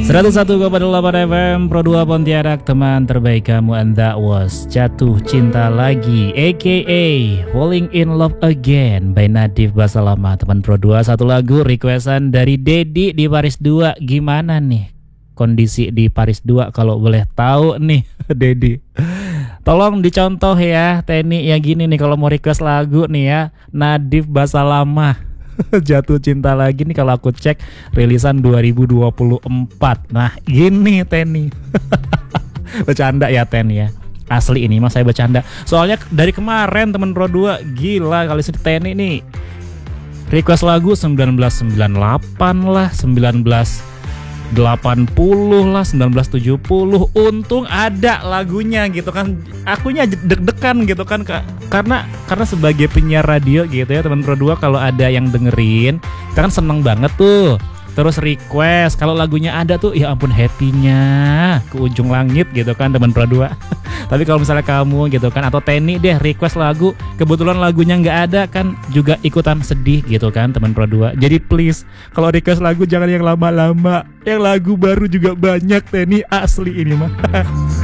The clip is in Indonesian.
101,8 FM Pro 2 Pontianak, teman terbaik kamu, and that was Jatuh Cinta Lagi aka Falling in Love Again by Nadif Basalamah. Teman Pro 2, satu lagu requestan dari Dedi di Paris 2. Gimana nih kondisi di Paris 2 kalau boleh tahu nih Dedi? Tolong dicontoh ya Teni ya, gini nih kalau mau request lagu nih ya, Nadif Basalamah Jatuh Cinta Lagi nih kalau aku cek rilisan 2024. Nah gini Teni bercanda ya Ten ya, asli ini mas saya bercanda. Soalnya dari kemarin temen Pro 2 gila kali sini Teni nih request lagu 1998 lah, 1980 lah, 1970. Untung ada lagunya gitu kan, akunya deg-degan gitu kan karena sebagai penyiar radio gitu ya teman Pro 2, kalau ada yang dengerin kita kan seneng banget tuh, terus request kalau lagunya ada tuh ya ampun happy-nya ke ujung langit gitu kan teman Pro 2. Tapi kalau misalnya kamu gitu kan atau Teni deh request lagu, kebetulan lagunya nggak ada kan juga ikutan sedih gitu kan teman Pro 2. Jadi please kalau request lagu jangan yang lama-lama, yang lagu baru juga banyak Teni, asli ini mah.